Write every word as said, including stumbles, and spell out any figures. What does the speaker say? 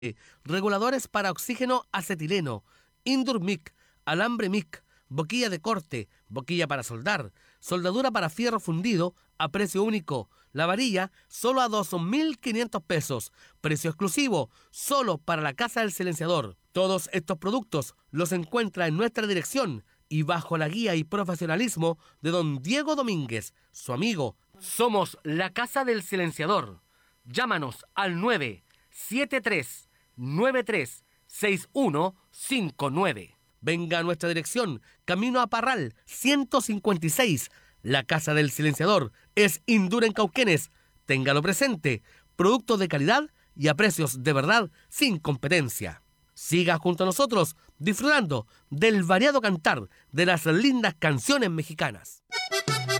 reguladores para oxígeno acetileno, Indurmic, alambre M I C, boquilla de corte, boquilla para soldar, soldadura para fierro fundido a precio único. La varilla solo a dos mil quinientos pesos. Precio exclusivo solo para la Casa del Silenciador. Todos estos productos los encuentra en nuestra dirección y bajo la guía y profesionalismo de don Diego Domínguez, su amigo. Somos la Casa del Silenciador. Llámanos al nueve siete tres nueve tres seis uno cinco nueve. Venga a nuestra dirección, Camino a Parral, ciento cincuenta y seis. La Casa del Silenciador es Indura en Cauquenes. Téngalo presente. Productos de calidad y a precios de verdad sin competencia. Siga junto a nosotros disfrutando del variado cantar de las lindas canciones mexicanas.